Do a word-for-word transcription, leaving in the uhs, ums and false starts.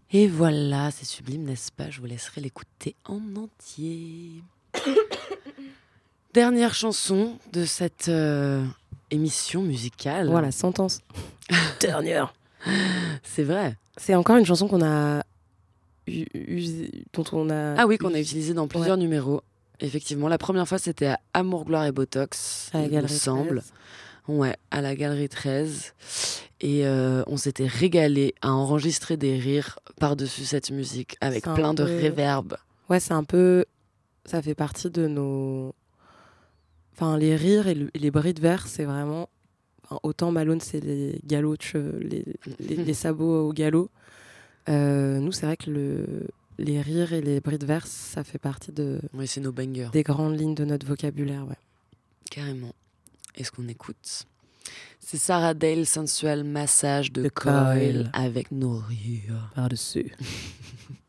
Et voilà, c'est sublime, n'est-ce pas? Je vous laisserai l'écouter en entier. Dernière chanson de cette euh, émission musicale. Voilà, sentence. Dernière. C'est vrai. C'est encore une chanson qu'on a u- usée, dont on a. Ah oui, qu'on a us- utilisé dans plusieurs Ouais. numéros. Effectivement, la première fois, c'était à Amour, Gloire et Botox, À la il me Galerie semble. treize. Ouais, à la Galerie treize. Et euh, on s'était régalé à enregistrer des rires par-dessus cette musique, avec C'est un plein de peu- réverb. Ouais, c'est un peu. Ça fait partie de nos. Enfin, les rires et, le- et les bris de verre, c'est vraiment. Enfin, autant Malone, c'est les galops de cheveux, les, les, les sabots au galop. Euh, nous, c'est vrai que le, les rires et les bris de verre, ça fait partie de, Oui, c'est nos bangers, des grandes lignes de notre vocabulaire. Ouais. carrément. Est-ce qu'on écoute? C'est Sarah Dale, sensuel massage de, De coil coil. avec nos rires. Par-dessus.